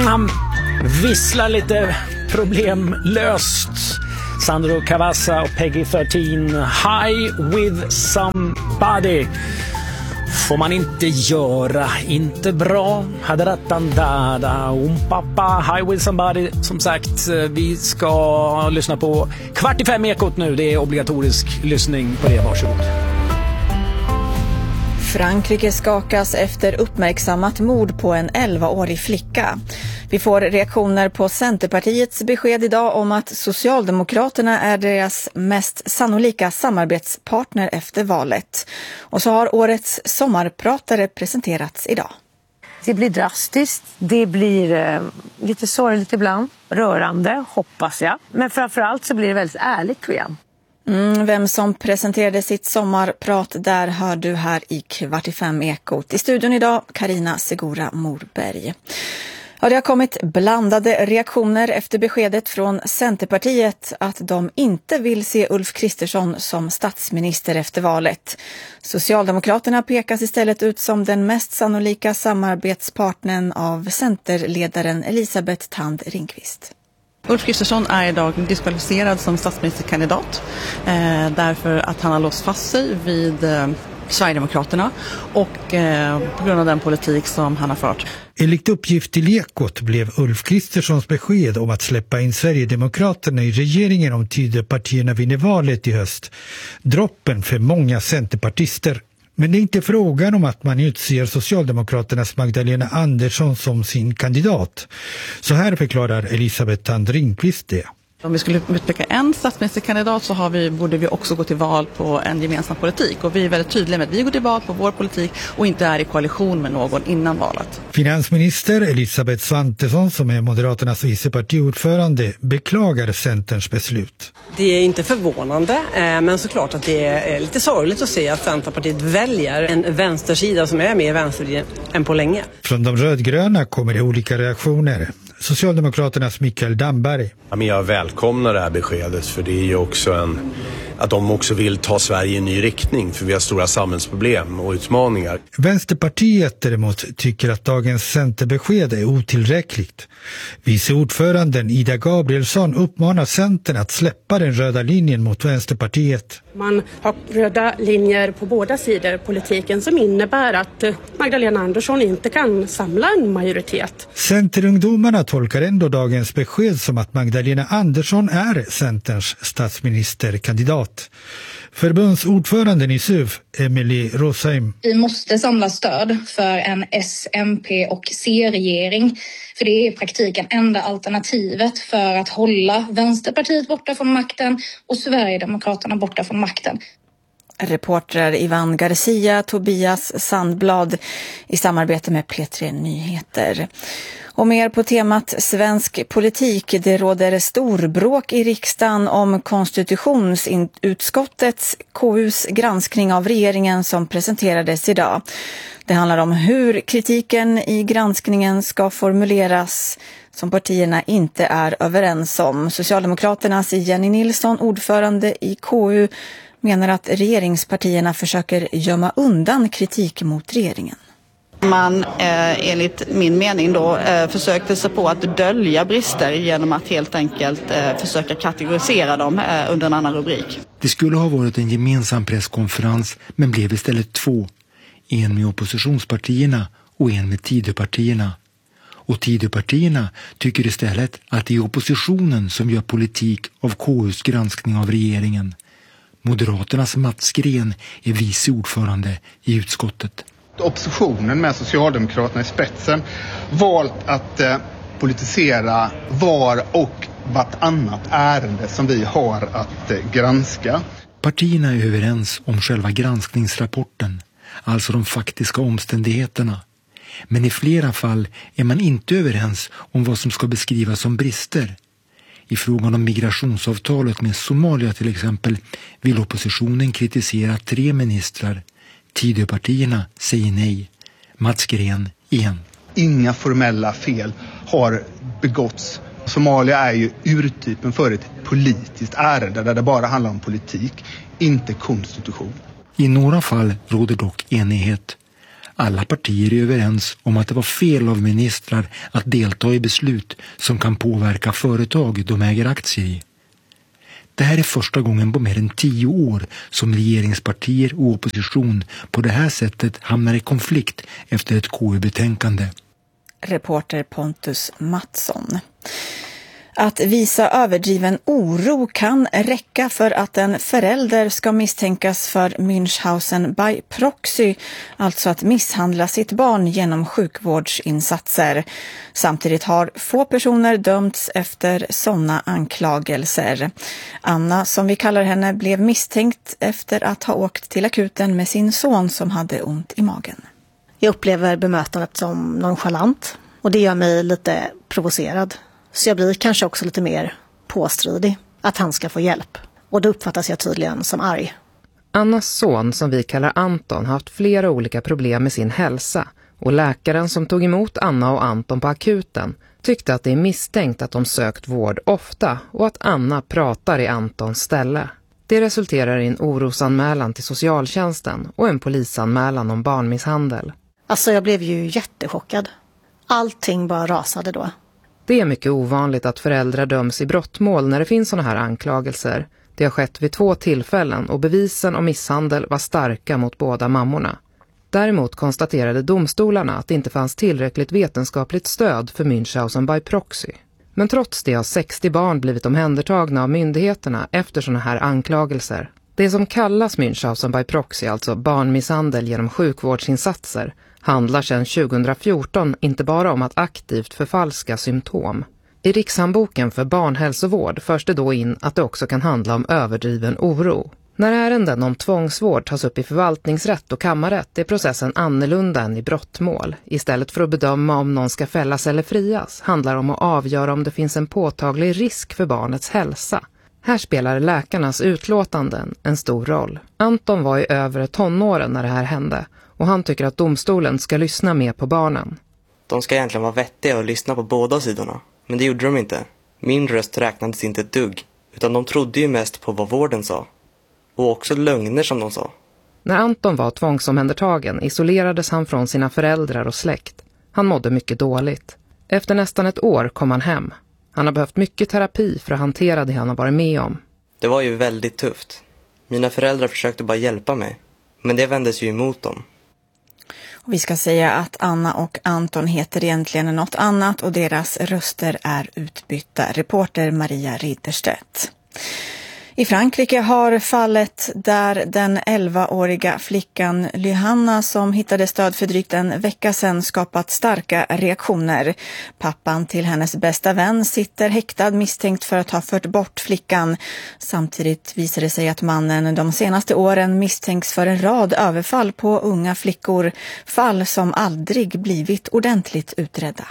Han visslar lite problemlöst. Sandro Cavazza och Peggy 13, High with somebody. Får man inte göra, inte bra. Hadaratandada, pappa, High with somebody. Som sagt, vi ska lyssna på 4:45 Ekot nu. Det är obligatorisk lyssning på det, varsågod. Frankrike skakas efter uppmärksammat mord på en 11-årig flicka. Vi får reaktioner på Centerpartiets besked idag om att Socialdemokraterna är deras mest sannolika samarbetspartner efter valet. Och så har årets sommarpratare presenterats idag. Det blir drastiskt, det blir lite sorgligt ibland, rörande hoppas jag. Men framförallt så blir det väldigt ärligt tror jag. Vem som presenterade sitt sommarprat där hör du här i 4:45 Ekot. I studion idag, Carina Segura Morberg. Ja, det har kommit blandade reaktioner efter beskedet från Centerpartiet att de inte vill se Ulf Kristersson som statsminister efter valet. Socialdemokraterna pekas istället ut som den mest sannolika samarbetspartnern av Centerledaren Elisabeth Thand Ringqvist. Ulf Kristersson är idag diskvalificerad som statsministerkandidat därför att han har låst fast sig vid Sverigedemokraterna och på grund av den politik som han har fört. Enligt uppgift till Ekot blev Ulf Kristerssons besked om att släppa in Sverigedemokraterna i regeringen om Tidöpartierna vinner valet i höst droppen för många centerpartister. Men det är inte frågan om att man utser Socialdemokraternas Magdalena Andersson som sin kandidat. Så här förklarar Elisabeth Thand Ringqvist det. Om vi skulle utpeka en statsministerkandidat så borde vi också gå till val på en gemensam politik. Och vi är väldigt tydliga med att vi går till val på vår politik och inte är i koalition med någon innan valet. Finansminister Elisabeth Svantesson, som är Moderaternas vicepartiordförande, beklagar Centerns beslut. Det är inte förvånande, men såklart att det är lite sorgligt att se att Centerpartiet väljer en vänstersida som är mer vänster än på länge. Från de rödgröna kommer det olika reaktioner. Socialdemokraternas Mikael Damberg. Jag välkomnar det här beskedet, för det är ju också att de också vill ta Sverige i en ny riktning, för vi har stora samhällsproblem och utmaningar. Vänsterpartiet däremot tycker att dagens centerbesked är otillräckligt. Vice ordföranden Ida Gabrielsson uppmanar Centern att släppa den röda linjen mot Vänsterpartiet. Man har röda linjer på båda sidor politiken som innebär att Magdalena Andersson inte kan samla en majoritet. Centerungdomarna tolkar ändå dagens besked som att Magdalena Andersson är Centerns statsministerkandidat. Förbundsordföranden i SUF, Emily Rosheim. Vi måste samla stöd för en S-, MP- och C-regering. För det är i praktiken enda alternativet för att hålla Vänsterpartiet borta från makten och Sverigedemokraterna borta från makten. Reporter Ivan Garcia, Tobias Sandblad i samarbete med P3 Nyheter. Och mer på temat svensk politik. Det råder storbråk i riksdagen om konstitutionsutskottets KUs granskning av regeringen som presenterades idag. Det handlar om hur kritiken i granskningen ska formuleras som partierna inte är överens om. Socialdemokraternas Jenny Nilsson, ordförande i KU, menar att regeringspartierna försöker gömma undan kritik mot regeringen. Man enligt min mening då försökte sig på att dölja brister genom att helt enkelt försöka kategorisera dem under en annan rubrik. Det skulle ha varit en gemensam presskonferens, men blev istället två. En med oppositionspartierna och en med Tidöpartierna. Och Tidöpartierna tycker istället att det är oppositionen som gör politik av KUs granskning av regeringen. Moderaternas Mats Green är vice ordförande i utskottet. Oppositionen med Socialdemokraterna i spetsen valt att politisera var och vartannat ärende som vi har att granska. Partierna är överens om själva granskningsrapporten, alltså de faktiska omständigheterna. Men i flera fall är man inte överens om vad som ska beskrivas som brister. I frågan om migrationsavtalet med Somalia till exempel vill oppositionen kritisera 3 ministrar. Tidöpartierna säger nej. Mats Green igen. Inga formella fel har begåtts. Somalia är ju urtypen för ett politiskt ärende där det bara handlar om politik, inte konstitution. I några fall råder dock enighet. Alla partier är överens om att det var fel av ministrar att delta i beslut som kan påverka företag de äger aktier i. Det här är första gången på mer än 10 år som regeringspartier och opposition på det här sättet hamnar i konflikt efter ett KU-betänkande. Reporter Pontus Mattsson. Att visa överdriven oro kan räcka för att en förälder ska misstänkas för Münchhausen by proxy, alltså att misshandla sitt barn genom sjukvårdsinsatser. Samtidigt har få personer dömts efter sådana anklagelser. Anna, som vi kallar henne, blev misstänkt efter att ha åkt till akuten med sin son som hade ont i magen. Jag upplever bemötandet som nonchalant och det gör mig lite provocerad. Så jag blir kanske också lite mer påstridig att han ska få hjälp. Och då uppfattas jag tydligen som arg. Annas son, som vi kallar Anton, har haft flera olika problem med sin hälsa. Och läkaren som tog emot Anna och Anton på akuten tyckte att det är misstänkt att de sökt vård ofta och att Anna pratar i Antons ställe. Det resulterar i en orosanmälan till socialtjänsten och en polisanmälan om barnmisshandel. Alltså jag blev ju jättechockad. Allting bara rasade då. Det är mycket ovanligt att föräldrar döms i brottmål när det finns sådana här anklagelser. Det har skett vid 2 tillfällen och bevisen om misshandel var starka mot båda mammorna. Däremot konstaterade domstolarna att det inte fanns tillräckligt vetenskapligt stöd för Münchhausen by proxy. Men trots det har 60 barn blivit omhändertagna av myndigheterna efter sådana här anklagelser. Det som kallas Münchhausen by proxy, alltså barnmisshandel genom sjukvårdsinsatser, handlar sedan 2014 inte bara om att aktivt förfalska symptom. I Rikshandboken för barnhälsovård förs det då in att det också kan handla om överdriven oro. När ärenden om tvångsvård tas upp i förvaltningsrätt och kammarrätt är processen annorlunda än i brottmål. Istället för att bedöma om någon ska fällas eller frias handlar det om att avgöra om det finns en påtaglig risk för barnets hälsa. Här spelar läkarnas utlåtanden en stor roll. Anton var i övre tonåren när det här hände och han tycker att domstolen ska lyssna mer på barnen. De ska egentligen vara vettiga och lyssna på båda sidorna. Men det gjorde de inte. Min röst räknades inte ett dugg. Utan de trodde ju mest på vad vården sa. Och också lögner som de sa. När Anton var tvångsomhändertagen isolerades han från sina föräldrar och släkt. Han mådde mycket dåligt. Efter nästan ett år kom han hem. Han har behövt mycket terapi för att hantera det han har varit med om. Det var ju väldigt tufft. Mina föräldrar försökte bara hjälpa mig. Men det vändes ju emot dem. Och vi ska säga att Anna och Anton heter egentligen något annat och deras röster är utbytta. Reporter Maria Ridderstedt. I Frankrike har fallet där den 11-åriga flickan Lyhanna som hittade stöd för drygt en vecka sedan skapat starka reaktioner. Pappan till hennes bästa vän sitter häktad misstänkt för att ha fört bort flickan. Samtidigt visar det sig att mannen de senaste åren misstänks för en rad överfall på unga flickor. Fall som aldrig blivit ordentligt utredda.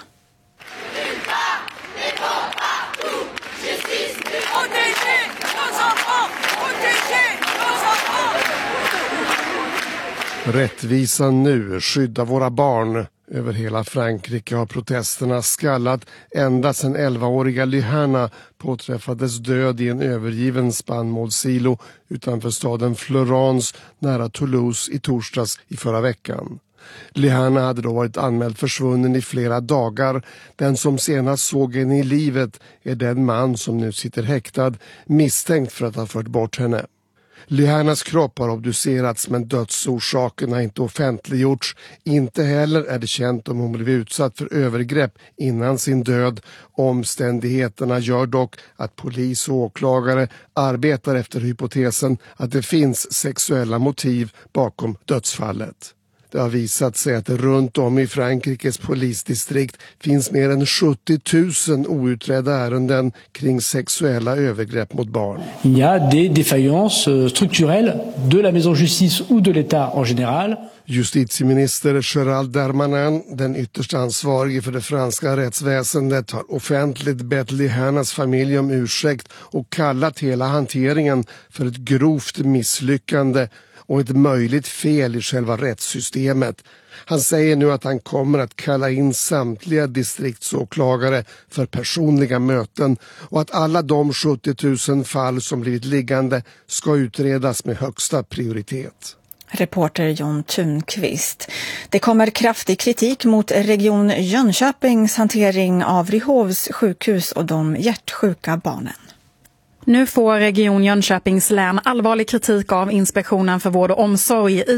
Rättvisa nu, skydda våra barn. Över hela Frankrike har protesterna skallat ända sedan 11-åriga Lyhanna påträffades död i en övergiven spannmålssilo utanför staden Florence nära Toulouse i torsdags i förra veckan. Lyhanna hade då varit anmäld försvunnen i flera dagar. Den som senast såg henne i livet är den man som nu sitter häktad misstänkt för att ha fört bort henne. Lyhannas kropp har obducerats men dödsorsaken har inte offentliggjorts. Inte heller är det känt om hon blev utsatt för övergrepp innan sin död. Omständigheterna gör dock att polis och åklagare arbetar efter hypotesen att det finns sexuella motiv bakom dödsfallet. Det har visat sig att det runt om i Frankrikes polisdistrikt finns mer än 70 000 outredda ärenden kring sexuella övergrepp mot barn. Il y a des défaillances structurelles de la maison justice ou de l'État en général. Justitieminister Gérald Darmanin, den yttersta ansvarige för det franska rättsväsendet, har offentligt bett Lyhannas familj om ursäkt och kallat hela hanteringen för ett grovt misslyckande och ett möjligt fel i själva rättssystemet. Han säger nu att han kommer att kalla in samtliga distriktsåklagare för personliga möten och att alla de 70 000 fall som blivit liggande ska utredas med högsta prioritet. Reporter John Thunqvist. Det kommer kraftig kritik mot Region Jönköpings hantering av Ryhovs sjukhus och de hjärtsjuka barnen. Nu får Region Jönköpings län allvarlig kritik av Inspektionen för vård och omsorg